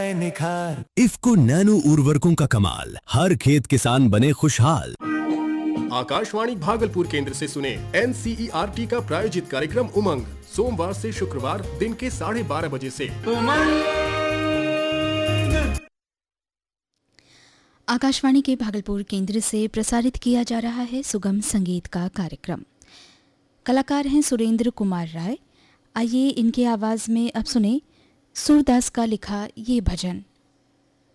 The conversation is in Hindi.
आए निखार। इफ्को नैनो उर्वरकों का कमाल, हर खेत किसान बने खुशहाल। आकाशवाणी भागलपुर केंद्र से सुने NCERT का प्रायोजित कार्यक्रम उमंग, सोमवार से शुक्रवार दिन के 12:30 बजे से। आकाशवाणी के भागलपुर केंद्र से प्रसारित किया जा रहा है सुगम संगीत का कार्यक्रम। कलाकार हैं सुरेंद्र कुमार राय। आइए इनके आवाज़ में अब सुने सूरदास का लिखा ये भजन।